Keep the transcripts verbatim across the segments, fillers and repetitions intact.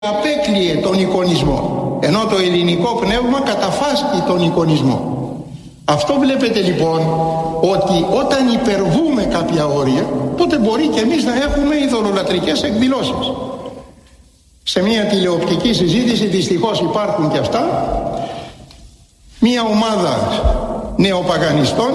απέκλειε τον εικονισμό, ενώ το ελληνικό πνεύμα καταφάσκει τον εικονισμό. Αυτό βλέπετε λοιπόν, ότι όταν υπερβούμε κάποια όρια, τότε μπορεί και εμείς να έχουμε ειδωλολατρικές εκδηλώσεις. Σε μια τηλεοπτική συζήτηση, δυστυχώς υπάρχουν και αυτά, μια ομάδα νεοπαγανιστών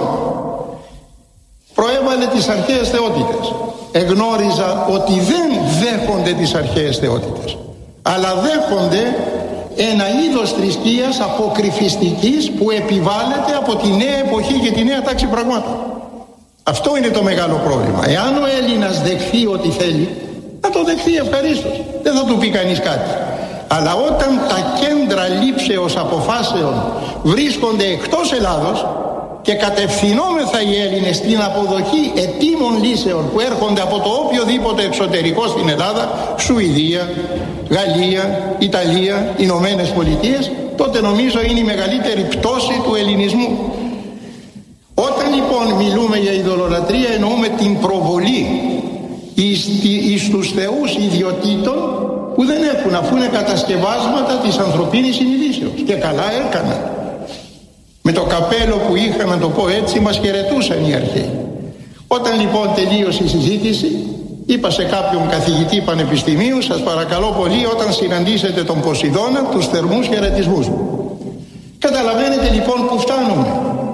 προέβαλε τις αρχαίες θεότητες. Εγνώριζα ότι δεν δέχονται τις αρχαίες θεότητες, αλλά δέχονται ένα είδος θρησκείας αποκρυφιστικής που επιβάλλεται από τη νέα εποχή και τη νέα τάξη πραγμάτων. Αυτό είναι το μεγάλο πρόβλημα. Εάν ο Έλληνας δεχθεί ό,τι θέλει, θα το δεχθεί ευχαρίστως, δεν θα του πει κανείς κάτι. Αλλά όταν τα κέντρα λήψεως αποφάσεων βρίσκονται εκτός Ελλάδος και κατευθυνόμεθα οι Έλληνες στην αποδοχή ετοίμων λύσεων που έρχονται από το οποιοδήποτε εξωτερικό στην Ελλάδα, Σουηδία, Γαλλία, Ιταλία, Ηνωμένες Πολιτείες, τότε νομίζω είναι η μεγαλύτερη πτώση του ελληνισμού. Όταν λοιπόν μιλούμε για ειδωλολατρία, εννοούμε την προβολή εις, εις τους θεούς ιδιωτήτων που δεν έχουν, αφού είναι κατασκευάσματα της ανθρωπίνης συνειδήσεως. Και καλά έκαναν. Με το καπέλο που είχα, να το πω έτσι, μας χαιρετούσαν οι αρχαίοι. Όταν λοιπόν τελείωσε η συζήτηση, είπα σε κάποιον καθηγητή πανεπιστημίου, σας παρακαλώ πολύ, όταν συναντήσετε τον Ποσειδώνα, τους θερμούς χαιρετισμούς μου. Καταλαβαίνετε λοιπόν που φτάνουμε.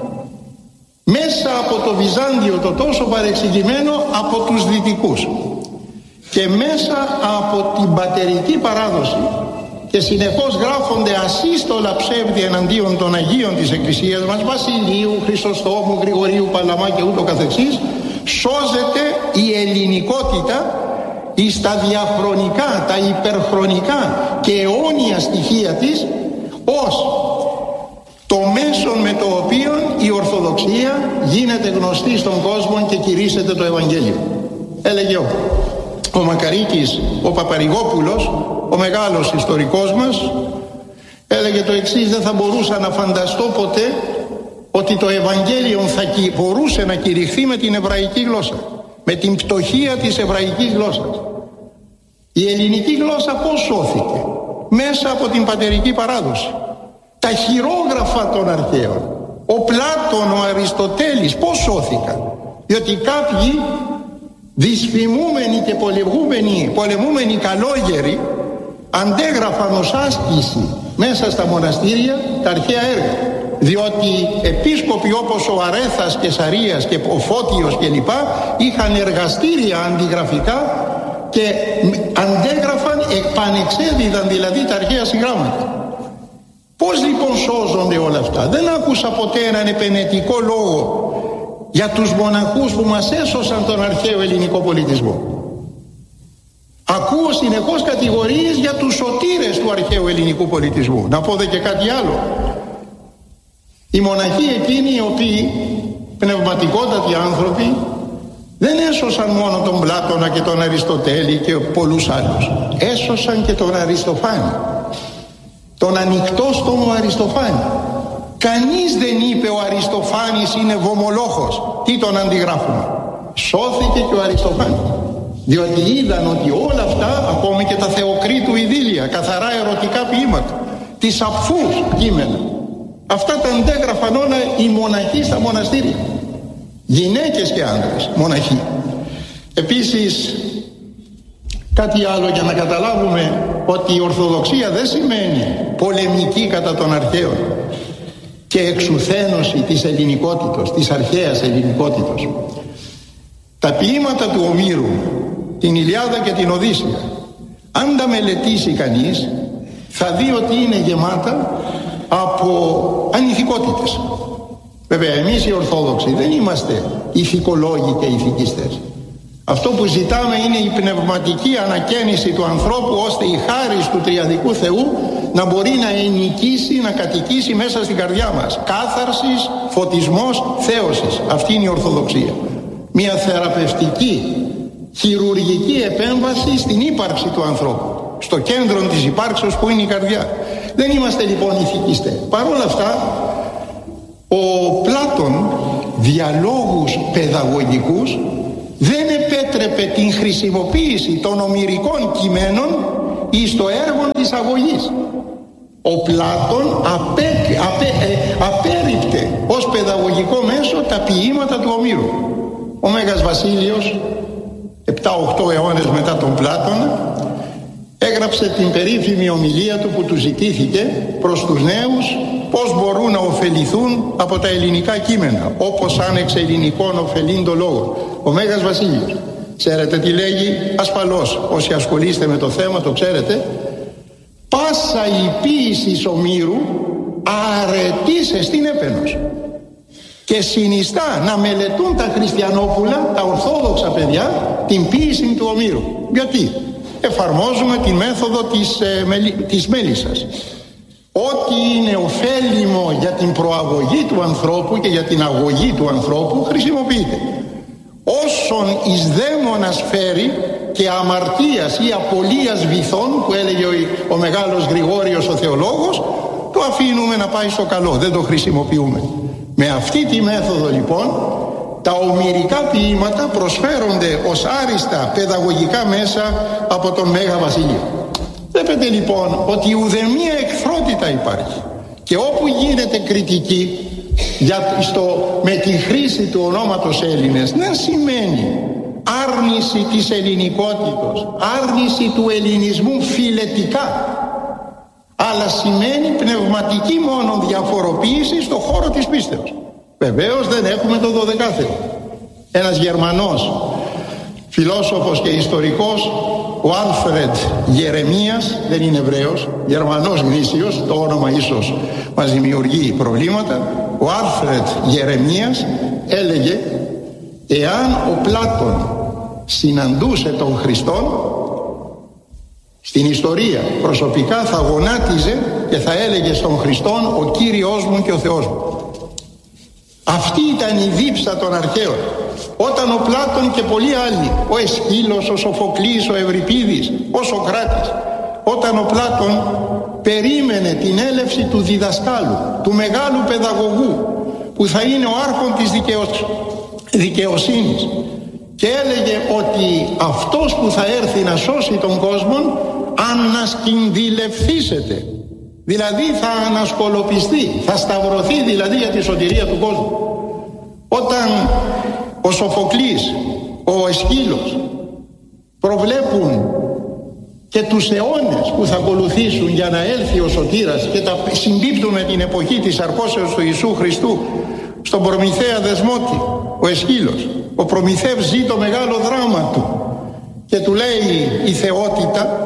Μέσα από το Βυζάντιο το τόσο παρεξηγημένο από τους δυτικούς και μέσα από την πατερική παράδοση, και συνεχώς γράφονται ασύστολα ψεύδι εναντίον των Αγίων της Εκκλησίας μας, Βασιλείου, Χρυσοστόμου, Γρηγορίου, Παλαμά και ούτω καθεξής, σώζεται η ελληνικότητα εις τα διαχρονικά, τα υπερχρονικά και αιώνια στοιχεία της, ως το μέσον με το οποίο η Ορθοδοξία γίνεται γνωστή στον κόσμο και κηρύσσεται το Ευαγγέλιο. Έλεγε ο, ο Μακαρίκης, ο Παπαρηγόπουλος, ο μεγάλος ιστορικός μας, έλεγε το εξής: δεν θα μπορούσα να φανταστώ ποτέ ότι το Ευαγγέλιο θα μπορούσε να κηρυχθεί με την εβραϊκή γλώσσα, με την πτωχία της εβραϊκής γλώσσας. Η ελληνική γλώσσα πώς σώθηκε? Μέσα από την πατερική παράδοση. Τα χειρόγραφα των αρχαίων, ο Πλάτων, ο Αριστοτέλης, πώς σώθηκαν? Διότι κάποιοι δυσφημούμενοι και πολεμούμενοι, πολεμούμενοι καλόγεροι αντέγραφαν ως άσκηση μέσα στα μοναστήρια τα αρχαία έργα. Διότι επίσκοποι όπως ο Αρέθας και Σαρίας και ο Φώτιος και λοιπά είχαν εργαστήρια αντιγραφικά και αντέγραφαν, επανεξέδιδαν δηλαδή τα αρχαία συγγράμματα. Πώς λοιπόν σώζονται όλα αυτά? Δεν άκουσα ποτέ έναν επενετικό λόγο για τους μοναχούς που μας έσωσαν τον αρχαίο ελληνικό πολιτισμό. Ακούω συνεχώς κατηγορίες για τους σωτήρες του αρχαίου ελληνικού πολιτισμού. Να πω δε και κάτι άλλο. Οι μοναχοί εκείνοι οι οποίοι, πνευματικότατοι άνθρωποι, δεν έσωσαν μόνο τον Πλάτωνα και τον Αριστοτέλη και πολλούς άλλους. Έσωσαν και τον Αριστοφάνη, τον ανοιχτόστομο Αριστοφάνη. Κανείς δεν είπε ο Αριστοφάνης είναι βομολόχος. Τι τον αντιγράφουμε? Σώθηκε και ο Αριστοφάνης. Διότι είδαν ότι όλα αυτά, ακόμη και τα Θεοκρίτου ειδήλια, καθαρά ερωτικά ποίηματα, τις απφούς κείμενα, αυτά τα αντέγραφαν όλα οι μοναχοί στα μοναστήρια. Γυναίκες και άντρες, μοναχοί. Επίσης, κάτι άλλο για να καταλάβουμε ότι η Ορθοδοξία δεν σημαίνει πολεμική κατά των αρχαίων και εξουθένωση της ελληνικότητος, της αρχαίας ελληνικότητος. Τα ποίηματα του Ομήρου, την Ηλιάδα και την Οδύσσεια, αν τα μελετήσει κανείς, θα δει ότι είναι γεμάτα από ανηθικότητες. Βέβαια, εμείς οι Ορθόδοξοι δεν είμαστε ηθικολόγοι και ηθικιστές. Αυτό που ζητάμε είναι η πνευματική ανακαίνιση του ανθρώπου, ώστε η χάρις του τριαδικού Θεού να μπορεί να ενοικήσει, να κατοικήσει μέσα στην καρδιά μας. Κάθαρσης, φωτισμός, θέωσης. Αυτή είναι η Ορθοδοξία. Μια θεραπευτική, χειρουργική επέμβαση στην ύπαρξη του ανθρώπου, στο κέντρο της υπάρξεως που είναι η καρδιά. Δεν είμαστε λοιπόν ηθικιστές. Παρ' όλα αυτά, ο Πλάτων διαλόγους παιδαγωγικούς δεν επέτρεπε την χρησιμοποίηση των ομηρικών κειμένων εις το έργο της αγωγής. Ο Πλάτων απέ, απέ, ε, απέριπτε ως παιδαγωγικό μέσο τα ποίηματα του Ομήρου. Ο Μέγας Βασίλειος, επτά οχτώ αιώνες μετά τον Πλάτωνα, έγραψε την περίφημη ομιλία του που του ζητήθηκε προς τους νέους πώς μπορούν να ωφεληθούν από τα ελληνικά κείμενα, όπως άνεξε ελληνικών ωφελήν το λόγο. Ο Μέγας Βασίλειος, ξέρετε τι λέγει? Ασφαλώς όσοι ασχολείστε με το θέμα το ξέρετε. Πάσα η ποίησης Ομήρου αρετής εστίν έπαινος. Και συνιστά να μελετούν τα χριστιανόπουλα, τα ορθόδοξα παιδιά, την ποίηση του Ομήρου. Γιατί? Εφαρμόζουμε τη μέθοδο της, ε, μελι, της μέλισσας. Ό,τι είναι ωφέλιμο για την προαγωγή του ανθρώπου και για την αγωγή του ανθρώπου χρησιμοποιείται. Όσον εις δαίμονας φέρει και αμαρτίας ή απολίας βυθών, που έλεγε ο, ο μεγάλος Γρηγόριος ο θεολόγος, το αφήνουμε να πάει στο καλό, δεν το χρησιμοποιούμε. Με αυτή τη μέθοδο λοιπόν τα ομηρικά ποίηματα προσφέρονται ως άριστα παιδαγωγικά μέσα από τον Μέγα Βασίλειο. Βλέπετε λοιπόν ότι ουδέμια εχθρότητα υπάρχει, και όπου γίνεται κριτική για, στο, με τη χρήση του ονόματος Έλληνες, δεν σημαίνει άρνηση της ελληνικότητος, άρνηση του ελληνισμού φιλετικά, αλλά σημαίνει πνευματική μόνο διαφοροποίηση στον χώρο της πίστεως. Βεβαίως δεν έχουμε το δωδεκάθερο. Ένας Γερμανός φιλόσοφος και ιστορικός, ο Άλφρεντ Γερεμίας, δεν είναι Εβραίος, Γερμανός γνήσιος, το όνομα ίσως μας δημιουργεί προβλήματα. Ο Άλφρεντ Γερεμίας έλεγε, εάν ο Πλάτων συναντούσε τον Χριστόν στην ιστορία προσωπικά, θα γονάτιζε και θα έλεγε στον Χριστόν ο Κύριος μου και ο Θεός μου. Αυτή ήταν η δίψα των αρχαίων. Όταν ο Πλάτων και πολλοί άλλοι, ο Εσκύλος, ο Σοφοκλής, ο Ευρυπίδης, ο Σοκράτης, όταν ο Πλάτων περίμενε την έλευση του διδασκάλου, του μεγάλου παιδαγωγού, που θα είναι ο άρχον της δικαιοσύνης, δικαιοσύνης, και έλεγε ότι αυτός που θα έρθει να σώσει τον κόσμο ανασκυνδυλευθήσεται, δηλαδή θα ανασκολοπιστεί, θα σταυρωθεί δηλαδή για τη σωτηρία του κόσμου. Όταν ο Σοφοκλής, ο Εσκύλος προβλέπουν και τους αιώνες που θα ακολουθήσουν για να έλθει ο σωτήρας και τα συμπίπτουν με την εποχή της αρκώσεως του Ιησού Χριστού, στον Προμηθέα Δεσμότη, ο Εσκύλος, ο Προμηθεύς ζει το μεγάλο δράμα του και του λέει η θεότητα,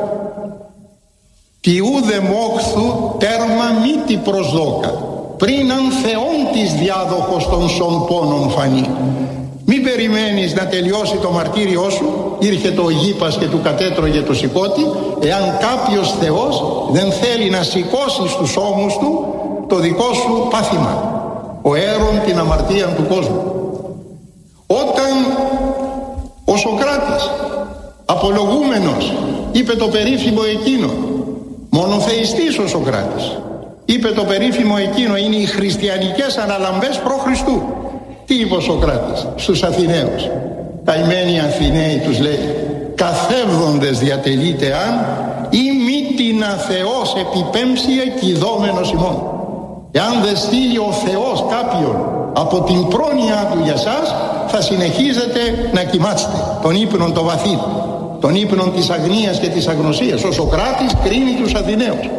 «Τι ούδε μόχθου τέρμα μη τι προσδόκα, πριν αν Θεόν της διάδοχος των σων πόνων φανεί». Μην περιμένεις να τελειώσει το μαρτύριό σου, ήρθε το Αιγύπας και του κατέτρωγε το σηκώτη, εάν κάποιος Θεός δεν θέλει να σηκώσει στους ώμους του το δικό σου πάθημα, ο έρων την αμαρτία του κόσμου. Όταν ο Σοκράτης απολογούμενος είπε το περίφημο εκείνο, μονοθεϊστής ο Σοκράτης, είπε το περίφημο εκείνο, είναι οι χριστιανικές αναλαμπές προ Χριστού. Τι είπε ο Σοκράτης στους Αθηναίους? Καημένοι Αθηναίοι, τους λέει, καθεύδοντες διατελείτε αν ή μη την αθεός επιπέμψια κηδόμενος ημών. Εάν δεν στείλει ο Θεός κάποιον από την πρόνοια του για σας, θα συνεχίζετε να κοιμάστε τον ύπνον το βαθύ, τον ύπνον της αγνίας και της αγνωσίας. Ο Σοκράτης κρίνει τους Αθηναίους.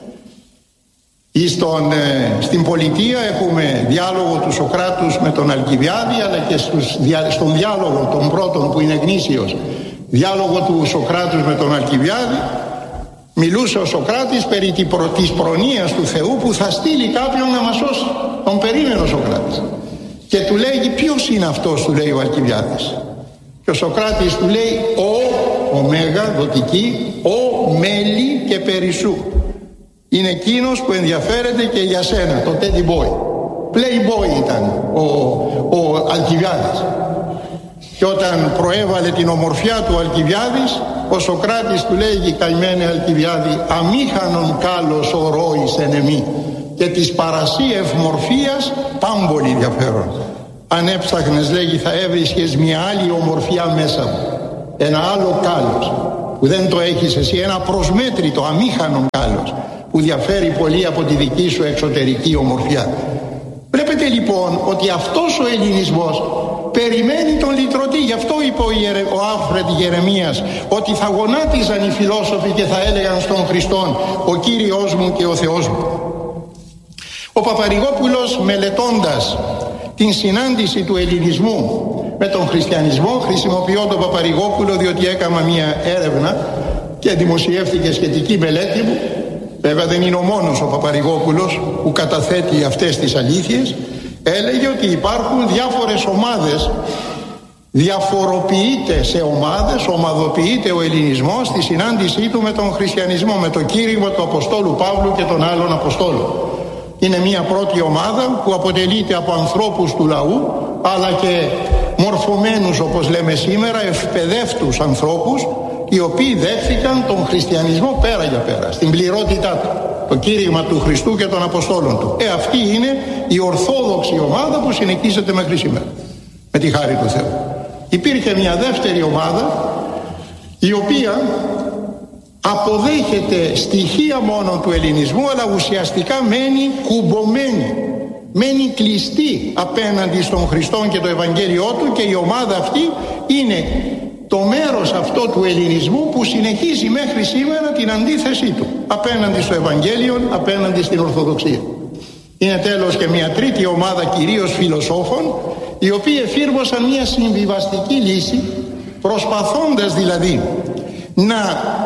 Στον, ε, στην πολιτεία έχουμε διάλογο του Σοκράτους με τον Αλκιβιάδη, αλλά και στους, στον διάλογο των πρώτων που είναι γνήσιος, διάλογο του Σοκράτους με τον Αλκιβιάδη, μιλούσε ο Σοκράτης περί της προνοίας του Θεού που θα στείλει κάποιον να μας σώσει. Τον περίμενε ο Σοκράτης και του λέει, ποιος είναι αυτός, του λέει ο Αλκιβιάδης, και ο Σοκράτης του λέει, ο ωμέγα δοτική, ο μέλη και περισσού. Είναι εκείνος που ενδιαφέρεται και για σένα, το Teddy Boy. Playboy ήταν ο, ο Αλκιβιάδης. Και όταν προέβαλε την ομορφιά του Αλκιβιάδης, ο Σοκράτης του λέγει, καημένε Αλκιβιάδη, αμήχανον κάλος ο ρόης εν εμή, και της παρασύ ευμορφίας πάμπολη ενδιαφέρον. Αν έψαχνες, λέγει, θα έβρισκες μια άλλη ομορφιά μέσα μου, ένα άλλο κάλος. που δεν το έχεις εσύ, ένα προσμέτρητο, αμήχανο κάλος, που διαφέρει πολύ από τη δική σου εξωτερική ομορφιά. Βλέπετε λοιπόν ότι αυτός ο ελληνισμός περιμένει τον λυτρωτή. Γι' αυτό είπε ο, Ιερε, ο Άλφρεντ Γερεμίας ότι θα γονάτιζαν οι φιλόσοφοι και θα έλεγαν στον Χριστόν ο Κύριος μου και ο Θεός μου. Ο Παπαρηγόπουλος, μελετώντας την συνάντηση του ελληνισμού με τον χριστιανισμό, χρησιμοποιώ τον Παπαρηγόπουλο διότι έκανα μια έρευνα και δημοσιεύτηκε σχετική μελέτη μου. Βέβαια δεν είναι ο μόνος ο Παπαρηγόπουλος που καταθέτει αυτές τις αλήθειες. Έλεγε ότι υπάρχουν διάφορες ομάδες, διαφοροποιείται σε ομάδες, ομαδοποιείται ο ελληνισμός στη συνάντησή του με τον χριστιανισμό, με το κήρυγμα του Αποστόλου Παύλου και των άλλων Αποστόλων. Είναι μια πρώτη ομάδα που αποτελείται από ανθρώπους του λαού, αλλά και μορφωμένους, όπως λέμε σήμερα, ευπαιδεύτους ανθρώπους, οι οποίοι δέχθηκαν τον χριστιανισμό πέρα για πέρα, στην πληρότητά του, το κήρυγμα του Χριστού και των Αποστόλων του. Ε, αυτή είναι η ορθόδοξη ομάδα που συνεχίζεται μέχρι σήμερα, με τη χάρη του Θεού. Υπήρχε μια δεύτερη ομάδα, η οποία αποδέχεται στοιχεία μόνο του ελληνισμού, αλλά ουσιαστικά μένει κουμπωμένη, μένει κλειστή απέναντι στον Χριστό και το Ευαγγέλιό του, και η ομάδα αυτή είναι το μέρος αυτό του ελληνισμού που συνεχίζει μέχρι σήμερα την αντίθεσή του απέναντι στο Ευαγγέλιο, απέναντι στην Ορθοδοξία. Είναι τέλος και μια τρίτη ομάδα, κυρίως φιλοσόφων, οι οποίοι εφήρμοσαν μια συμβιβαστική λύση, προσπαθώντας δηλαδή να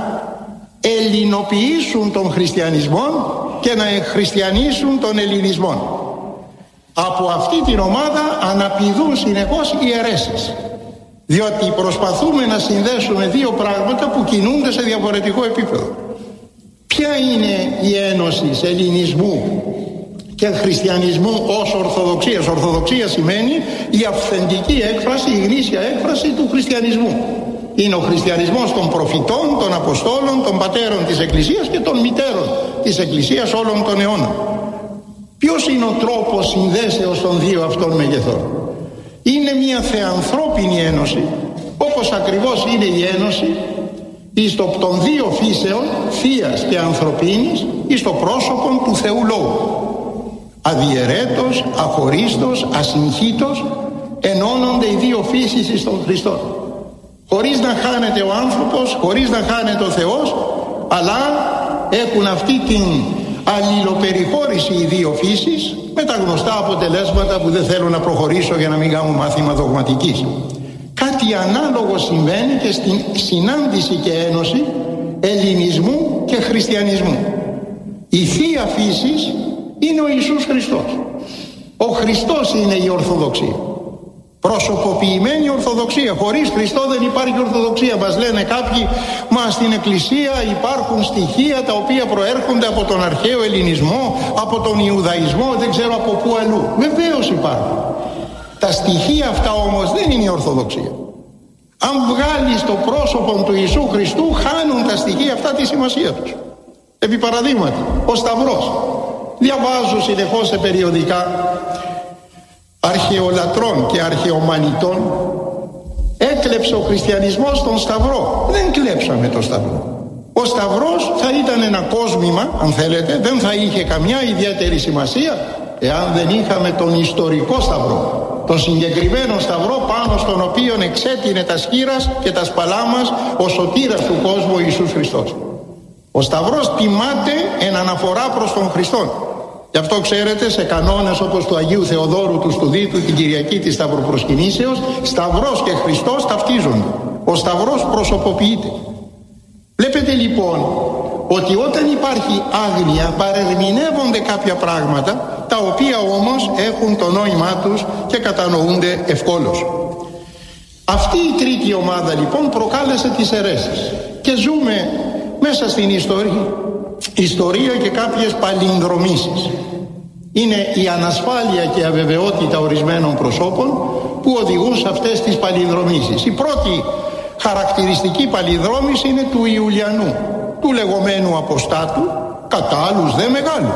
ελληνοποιήσουν τον χριστιανισμό και να χριστιανίσουν τον ελληνισμό. Από αυτή την ομάδα αναπηδούν συνεχώς οι αιρέσεις, διότι προσπαθούμε να συνδέσουμε δύο πράγματα που κινούνται σε διαφορετικό επίπεδο. Ποια είναι η ένωση ελληνισμού και χριστιανισμού ως Ορθοδοξίας? Ορθοδοξία σημαίνει η αυθεντική έκφραση, η γνήσια έκφραση του χριστιανισμού. Είναι ο χριστιανισμός των προφητών, των Αποστόλων, των πατέρων της Εκκλησίας και των μητέρων της Εκκλησίας όλων των αιώνων. Ποιος είναι ο τρόπος συνδέσεως των δύο αυτών μεγεθών? Είναι μια θεανθρώπινη ένωση, όπως ακριβώς είναι η ένωση εις το, των δύο φύσεων, θείας και ανθρωπίνης, εις το πρόσωπο του Θεού Λόγου. Αδιαιρέτως, αχωρίστως, ασυγχύτως ενώνονται οι δύο φύσεις εις τον Χριστό. Χωρίς να χάνεται ο άνθρωπος, χωρίς να χάνεται ο Θεός, αλλά έχουν αυτή την αλληλοπεριχώρηση οι δύο φύσεις, με τα γνωστά αποτελέσματα που δεν θέλω να προχωρήσω για να μην κάνω μάθημα δογματικής. Κάτι ανάλογο συμβαίνει και στην συνάντηση και ένωση ελληνισμού και χριστιανισμού. Η θεία φύσης είναι ο Ιησούς Χριστός. Ο Χριστός είναι η Ορθοδοξία. Προσωποποιημένη Ορθοδοξία. Χωρίς Χριστό δεν υπάρχει Ορθοδοξία. Μας λένε κάποιοι, μα στην Εκκλησία υπάρχουν στοιχεία τα οποία προέρχονται από τον αρχαίο Ελληνισμό, από τον Ιουδαϊσμό, δεν ξέρω από πού αλλού. Βεβαίως υπάρχουν. Τα στοιχεία αυτά όμως δεν είναι η Ορθοδοξία. Αν βγάλεις το πρόσωπο του Ιησού Χριστού, χάνουν τα στοιχεία αυτά τη σημασία τους. Επί παραδείγματι, ο Σταυρός. Διαβάζω συνεχώς σε περιοδικά αρχαιολατρών και αρχαιομανιτών. Έκλεψε ο χριστιανισμός τον Σταυρό. Δεν κλέψαμε τον Σταυρό. Ο Σταυρός θα ήταν ένα κόσμημα, αν θέλετε, δεν θα είχε καμιά ιδιαίτερη σημασία εάν δεν είχαμε τον ιστορικό Σταυρό, τον συγκεκριμένο Σταυρό πάνω στον οποίο εξέτεινε τα σκύρας και τα σπαλά μας ο σωτήρας του κόσμου, ο Ιησούς Χριστός. Ο Σταυρός τιμάται εν αναφορά προς τον Χριστό. Γι' αυτό ξέρετε, σε κανόνες όπως του Αγίου Θεοδόρου του Στουδίτου την Κυριακή της Σταυροπροσκυνήσεως, Σταυρός και Χριστός ταυτίζονται. Ο Σταυρός προσωποποιείται. Βλέπετε λοιπόν ότι όταν υπάρχει άγνοια παρερμηνεύονται κάποια πράγματα, τα οποία όμως έχουν το νόημά τους και κατανοούνται ευκόλως. Αυτή η τρίτη ομάδα λοιπόν προκάλεσε τις αιρέσεις και ζούμε μέσα στην ιστορία, ιστορία και κάποιες παλινδρομήσεις. Είναι η ανασφάλεια και αβεβαιότητα ορισμένων προσώπων που οδηγούν σε αυτές τις παλινδρομήσεις. Η πρώτη χαρακτηριστική παλινδρόμηση είναι του Ιουλιανού, του λεγόμενου αποστάτου, κατά άλλους δε μεγάλου.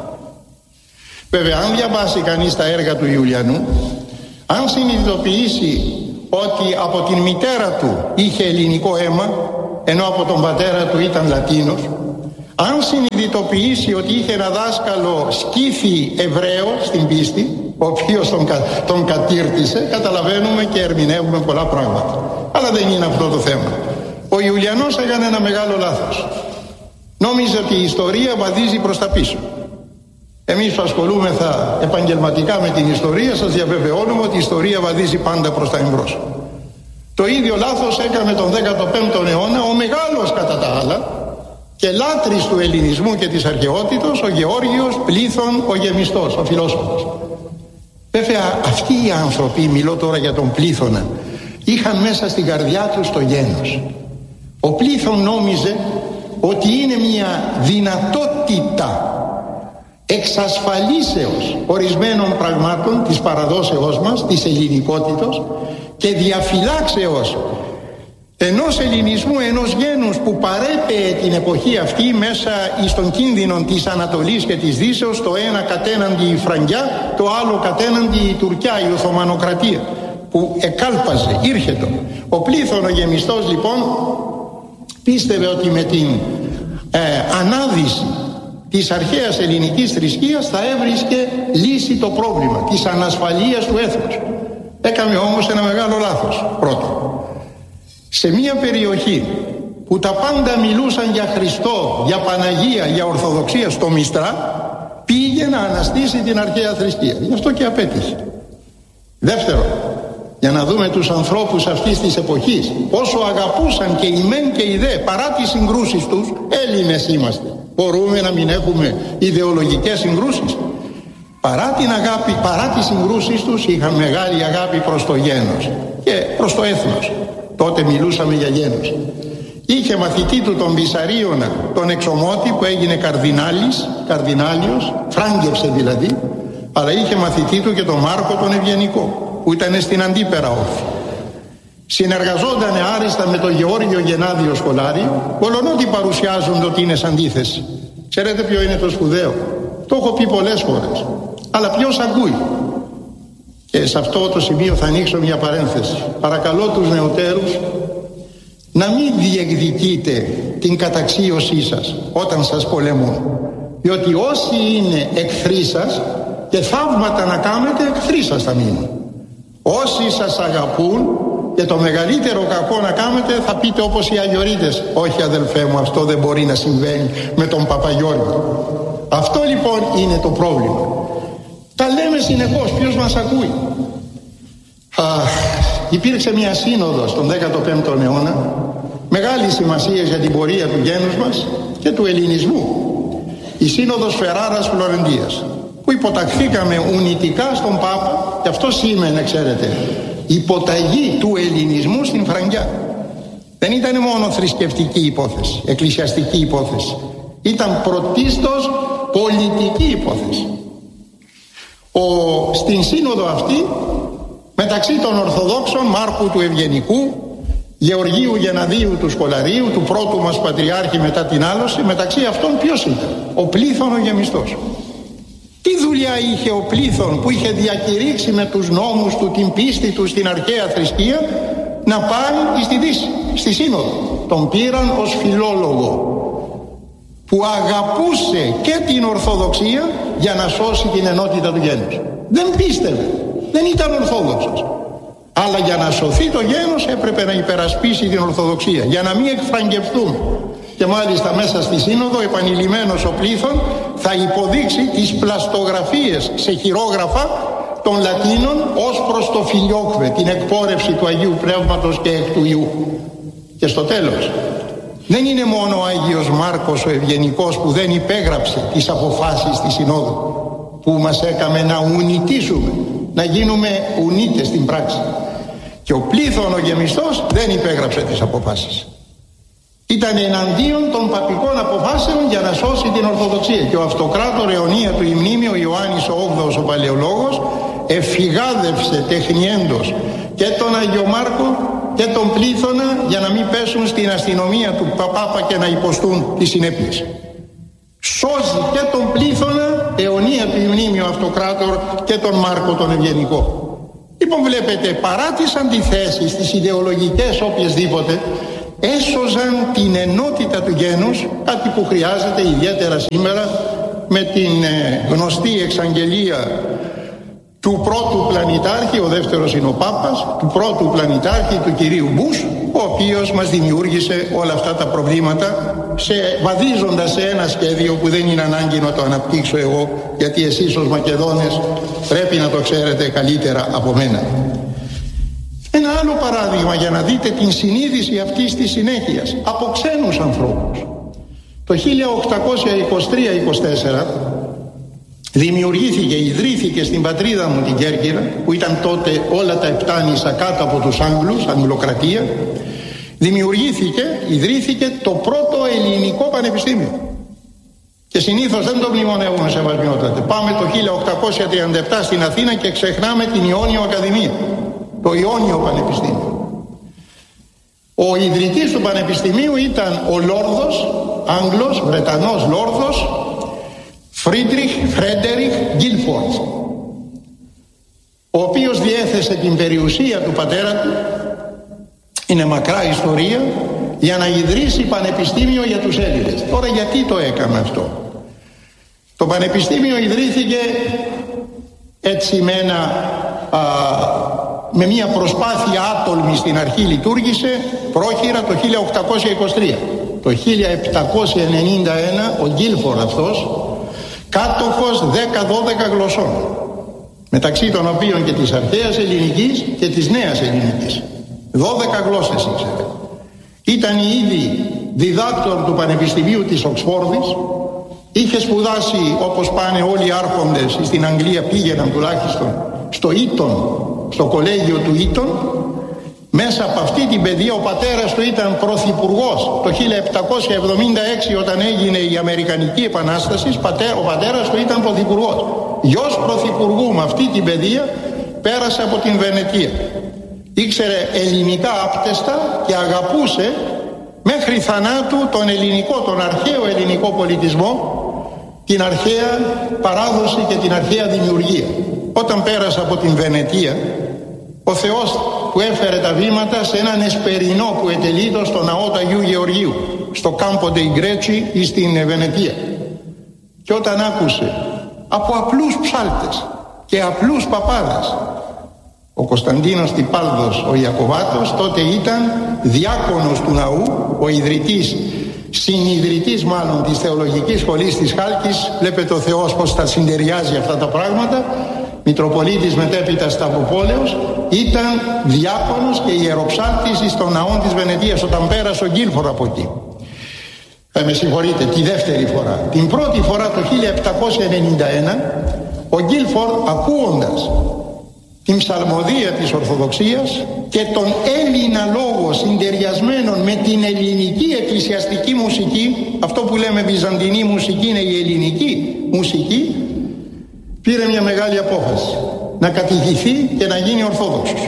Βέβαια, αν διαβάσει κανείς τα έργα του Ιουλιανού, αν συνειδητοποιήσει ότι από την μητέρα του είχε ελληνικό αίμα, ενώ από τον πατέρα του ήταν Λατίνος, αν συνειδητοποιήσει ότι είχε ένα δάσκαλο σκύφι Εβραίο στην πίστη, ο οποίος τον, κα, τον κατήρτισε, καταλαβαίνουμε και ερμηνεύουμε πολλά πράγματα. Αλλά δεν είναι αυτό το θέμα. Ο Ιουλιανός έκανε ένα μεγάλο λάθος. Νόμιζε ότι η ιστορία βαδίζει προς τα πίσω. Εμείς που ασχολούμεθα επαγγελματικά με την ιστορία, σας διαβεβαιώνουμε ότι η ιστορία βαδίζει πάντα προς τα εμπρός. Το ίδιο λάθος έκανε τον δέκατο πέμπτο αιώνα ο μεγάλος κατά τα άλλα και λάτρης του ελληνισμού και της αρχαιότητος, ο Γεώργιος Πλήθων ο Γεμιστός, ο φιλόσοφος. Βέβαια αυτοί οι άνθρωποι, μιλώ τώρα για τον Πλήθωνα, είχαν μέσα στην καρδιά τους το γένος. Ο Πλήθων νόμιζε ότι είναι μια δυνατότητα εξασφαλίσεως ορισμένων πραγμάτων της παραδόσεώς μας, της ελληνικότητος, και διαφυλάξεως ενός ελληνισμού, ενός γένους που παρέπαιε την εποχή αυτή μέσα εις τον κίνδυνο της Ανατολής και της Δύσεως, το ένα κατέναντι η Φραγκιά, το άλλο κατέναντι η Τουρκιά, η Οθωμανοκρατία, που εκάλπαζε, ήρχετο. Ο Πλήθων ο Γεμιστός λοιπόν πίστευε ότι με την ε, ανάδυση της αρχαίας ελληνικής θρησκείας θα έβρισκε λύση το πρόβλημα της ανασφαλείας του έθνους. Έκαμε όμως ένα μεγάλο λάθος. Πρώτον, σε μια περιοχή που τα πάντα μιλούσαν για Χριστό, για Παναγία, για Ορθοδοξία, στο Μιστρά, πήγε να αναστήσει την αρχαία θρησκεία. Γι' αυτό και απέτυχε. Δεύτερον, για να δούμε τους ανθρώπους αυτής της εποχής, πόσο αγαπούσαν και οι μεν και οι δε, παρά τις συγκρούσεις τους, Έλληνες είμαστε. Μπορούμε να μην έχουμε ιδεολογικές συγκρούσεις. Παρά την αγάπη, παρά τις συγκρούσεις τους, είχαν μεγάλη αγάπη προς το γένος και προς το έθνος. Τότε μιλούσαμε για γένος. Είχε μαθητή του τον Βυσαρίωνα, τον Εξομότη, που έγινε καρδινάλης, καρδινάλιος, φράγκευσε δηλαδή, αλλά είχε μαθητή του και τον Μάρκο τον Ευγενικό, που ήταν στην αντίπερα όφη. Συνεργαζόταν άριστα με τον Γεώργιο Γενάδιο Σχολάριο, μολονότι παρουσιάζονται ότι είναι σε αντίθεση. Ξέρετε ποιο είναι το σπουδαίο? Το έχω πει πολλές φορές. Αλλά ποιος ακούει? Και σε αυτό το σημείο θα ανοίξω μια παρένθεση. Παρακαλώ τους νεωτέρους να μην διεκδικείτε την καταξίωσή σας όταν σας πολεμούν. Διότι όσοι είναι εχθροί σας και θαύματα να κάνετε, εχθροί σας θα μείνουν. Όσοι σας αγαπούν και το μεγαλύτερο κακό να κάνετε, θα πείτε όπως οι Αγιορείτες: όχι αδελφέ μου, αυτό δεν μπορεί να συμβαίνει με τον Παπαγιώργο. Αυτό λοιπόν είναι το πρόβλημα. Τα λέμε συνεχώς, ποιος μας ακούει? Α, υπήρξε μια σύνοδος τον δέκατο πέμπτο αιώνα, μεγάλη σημασία για την πορεία του γένους μας και του ελληνισμού. Η σύνοδος Φεράρας Φλωρεντίας, που υποταχθήκαμε ουνητικά στον Πάπα, και αυτό σήμαινε, ξέρετε, υποταγή του ελληνισμού στην Φραγκιά. Δεν ήταν μόνο θρησκευτική υπόθεση, εκκλησιαστική υπόθεση. Ήταν πρωτίστως πολιτική υπόθεση. Ο, στην σύνοδο αυτή, μεταξύ των Ορθοδόξων, Μάρκου του Ευγενικού, Γεωργίου Γεναδίου του Σχολαρίου, του πρώτου μας πατριάρχη μετά την άλωση, μεταξύ αυτών ποιος ήταν? Ο Πλήθων ο Γεμιστός. Τι δουλειά είχε ο Πλήθων, που είχε διακηρύξει με τους νόμους του την πίστη του στην αρχαία θρησκεία, να πάει στη Δύση, στη σύνοδο? Τον πήραν ως φιλόλογο, που αγαπούσε και την Ορθοδοξία για να σώσει την ενότητα του γένους. Δεν πίστευε, δεν ήταν Ορθόδοξος, αλλά για να σωθεί το γένος έπρεπε να υπερασπίσει την Ορθοδοξία, για να μην εκφραγκευτούμε. Και μάλιστα μέσα στη σύνοδο, επανειλημμένος ο Πλήθων θα υποδείξει τις πλαστογραφίες σε χειρόγραφα των Λατίνων ως προς το φιλιόκβε, την εκπόρευση του Αγίου Πνεύματος και εκ του Ιού. Και στο τέλος, δεν είναι μόνο ο Άγιος Μάρκος ο Ευγενικός που δεν υπέγραψε τις αποφάσεις της Συνόδου, που μας έκαμε να ουνητήσουμε, να γίνουμε ουνίτες στην πράξη. Και ο Πλήθων ο Γεμιστός δεν υπέγραψε τις αποφάσεις. Ήταν εναντίον των παπικών αποφάσεων για να σώσει την Ορθοδοξία. Και ο αυτοκράτορ αιωνία του ημνήμιου, ο Ιωάννης ο όγδοος ο Παλαιολόγος, εφηγάδευσε τεχνιέντος και τον Άγιο Μάρκο και τον Πλήθωνα για να μην πέσουν στην αστυνομία του Παπάπα και να υποστούν τις συνέπειες. Σώζει και τον Πλήθωνα, αιωνία του ημνήμιου αυτοκράτορ, και τον Μάρκο τον Ευγενικό. Λοιπόν, βλέπετε, παρά τις αντιθέσεις, τις ιδεολογικές οποιασδήποτε, έσωζαν την ενότητα του γένους, κάτι που χρειάζεται ιδιαίτερα σήμερα με την γνωστή εξαγγελία του πρώτου πλανητάρχη, ο δεύτερος είναι ο Πάπας, του πρώτου πλανητάρχη του κυρίου Μπούς, ο οποίος μας δημιούργησε όλα αυτά τα προβλήματα, σε, βαδίζοντας σε ένα σχέδιο που δεν είναι ανάγκη να το αναπτύξω εγώ, γιατί εσείς ως Μακεδόνες πρέπει να το ξέρετε καλύτερα από μένα. Ένα άλλο παράδειγμα για να δείτε την συνείδηση αυτής της συνέχειας από ξένους ανθρώπους. Το χίλια οκτακόσια είκοσι τρία είκοσι τέσσερα δημιουργήθηκε, ιδρύθηκε στην πατρίδα μου την Κέρκυρα, που ήταν τότε όλα τα επτάνησα κάτω από τους Άγγλους, Αγγλοκρατία, δημιουργήθηκε, ιδρύθηκε το πρώτο ελληνικό πανεπιστήμιο. Και συνήθως δεν το μνημονεύουμε, σεβασμιότατε. Πάμε το χίλια οκτακόσια τριάντα επτά στην Αθήνα και ξεχνάμε την Ιόνιο Ακαδημία, το Ιόνιο Πανεπιστήμιο. Ο ιδρυτής του πανεπιστημίου ήταν ο Λόρδος, Άγγλος, Βρετανός Λόρδος, Φρίντριχ Φρέντεριχ Γκίλφορντ, ο οποίος διέθεσε την περιουσία του πατέρα του, είναι μακρά ιστορία, για να ιδρύσει πανεπιστήμιο για τους Έλληνες. Τώρα γιατί το έκαμε αυτό? Το πανεπιστήμιο ιδρύθηκε έτσι με, ένα, α, με μια προσπάθεια άτολμη, στην αρχή λειτουργήσε πρόχειρα το χίλια οκτακόσια είκοσι τρία. Το χίλια επτακόσια ενενήντα ένα ο Γκίλφορντ αυτός, κάτοχος δέκα δώδεκα γλωσσών, μεταξύ των οποίων και της αρχαίας ελληνικής και της νέας ελληνικής. δώδεκα γλώσσες ήξερε. Ήταν ήδη διδάκτορ του Πανεπιστημίου της Οξφόρδης, είχε σπουδάσει όπως πάνε όλοι οι άρχοντες στην Αγγλία, πήγαιναν τουλάχιστον στο Ήτον, στο κολέγιο του Ήτον. Μέσα από αυτή την παιδεία ο πατέρας του ήταν πρωθυπουργός. Το χίλια επτακόσια εβδομήντα έξι, όταν έγινε η Αμερικανική Επανάσταση, ο πατέρας του ήταν πρωθυπουργός. Γιος πρωθυπουργού με αυτή την παιδεία πέρασε από την Βενετία. Ήξερε ελληνικά άπτεστα και αγαπούσε μέχρι θανάτου τον ελληνικό, τον αρχαίο ελληνικό πολιτισμό, την αρχαία παράδοση και την αρχαία δημιουργία. Όταν πέρασε από την Βενετία, ο Θεός που έφερε τα βήματα σε έναν εσπερινό που ετελείτο στο ναό του Αγίου Γεωργίου, στο Κάμπο dei Greci ή στην Βενετία. Και όταν άκουσε από απλούς ψάλτες και απλούς παπάδες, ο Κωνσταντίνος Τυπάλδος, ο Ιακωβάτος, τότε ήταν διάκονος του ναού, ο ιδρυτής, συνιδρυτής μάλλον της Θεολογικής Σχολής της Χάλκης. Βλέπετε ο Θεός πως τα συντεριάζει αυτά τα πράγματα. Μητροπολίτης μετέπειτα Σταυροπόλεως, ήταν διάκονος και ιεροψάλτης στον ναό της Βενετίας όταν πέρασε ο Γκίλφορντ από εκεί. Ε, με συγχωρείτε, τη δεύτερη φορά. Την πρώτη φορά το χίλια επτακόσια ενενήντα ένα ο Γκίλφορντ, ακούοντας την ψαλμοδία της Ορθοδοξίας και τον Έλληνα λόγο συντεριασμένον με την ελληνική εκκλησιαστική μουσική, αυτό που λέμε βυζαντινή μουσική είναι η ελληνική μουσική, πήρε μια μεγάλη απόφαση να κατηχηθεί και να γίνει Ορθόδοξος.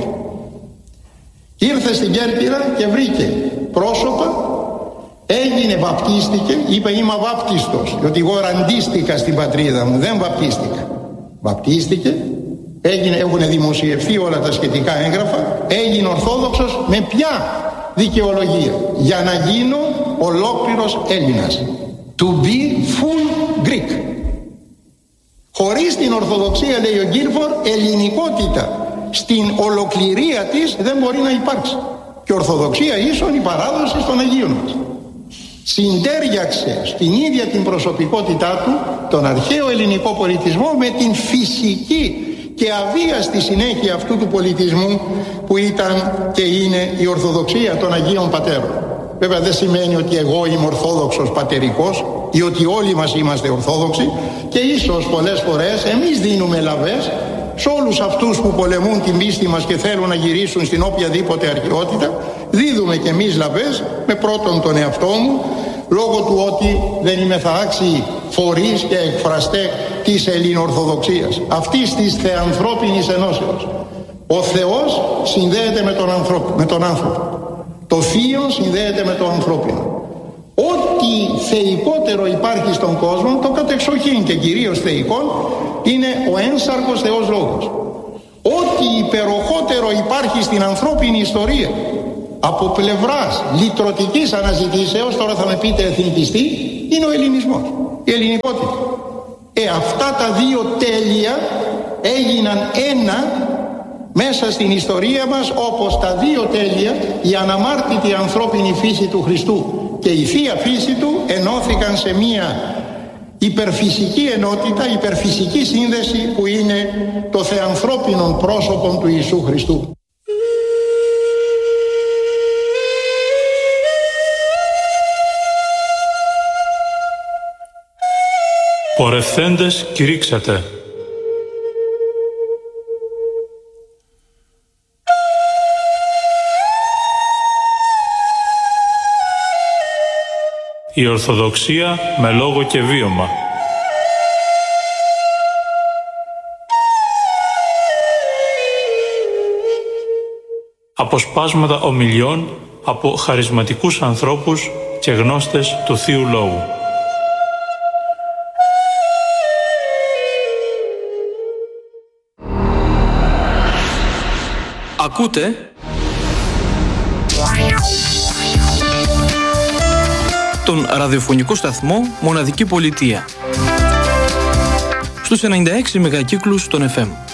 Ήρθε στην Κέρκυρα και βρήκε πρόσωπα, έγινε, βαπτίστηκε, είπε είμαι βάπτιστος, διότι εγώ ραντίστηκα στην πατρίδα μου, δεν βαπτίστηκα. Βαπτίστηκε, έγινε, έχουν δημοσιευθεί όλα τα σχετικά έγγραφα, έγινε Ορθόδοξος με ποια δικαιολογία? Για να γίνω ολόκληρος Έλληνας. To be full Greek. Χωρίς την Ορθοδοξία, λέει ο Γκίλφορντ, ελληνικότητα στην ολοκληρία της δεν μπορεί να υπάρξει. Και Ορθοδοξία ίσον η παράδοση των Αγίων μας. Συντέριαξε στην ίδια την προσωπικότητά του τον αρχαίο ελληνικό πολιτισμό με την φυσική και αβίαστη συνέχεια αυτού του πολιτισμού που ήταν και είναι η Ορθοδοξία των Αγίων Πατέρων. Βέβαια δεν σημαίνει ότι εγώ είμαι Ορθόδοξος πατερικός ή ότι όλοι μας είμαστε Ορθόδοξοι, και ίσως πολλές φορές εμείς δίνουμε λαβές σε όλους αυτούς που πολεμούν την πίστη μας και θέλουν να γυρίσουν στην οποιαδήποτε αρχαιότητα. Δίδουμε και εμείς λαβές, με πρώτον τον εαυτό μου, λόγω του ότι δεν είμαι θα άξιοι φορείς και εκφραστέ της Ελληνοορθοδοξίας, αυτής της θεανθρώπινης ενώσεως. Ο Θεός συνδέεται με τον άνθρωπο, με τον άνθρωπο. Το θείο συνδέεται με το ανθρώπινο. Ό,τι θεϊκότερο υπάρχει στον κόσμο, το κατεξοχήν και κυρίως θεϊκόν, είναι ο ένσαρκος Θεός Λόγος. Ό,τι υπεροχότερο υπάρχει στην ανθρώπινη ιστορία από πλευράς λυτρωτικής αναζητήσεως, τώρα θα με πείτε εθνικιστή, είναι ο ελληνισμός, η ελληνικότητα. Ε, αυτά τα δύο τέλεια έγιναν ένα μέσα στην ιστορία μας, όπως τα δύο τέλεια, η αναμάρτητη ανθρώπινη φύση του Χριστού και η θεία φύση του ενώθηκαν σε μία υπερφυσική ενότητα, υπερφυσική σύνδεση που είναι το θεανθρώπινο πρόσωπο του Ιησού Χριστού. Πορευθέντες κηρύξατε. Η Ορθοδοξία με λόγο και βίωμα. Αποσπάσματα ομιλιών από χαρισματικούς ανθρώπους και γνώστες του Θείου Λόγου. Ακούτε τον ραδιοφωνικό σταθμό Μοναδική Πολιτεία στους ενενήντα έξι μεγακύκλους των εφ εμ.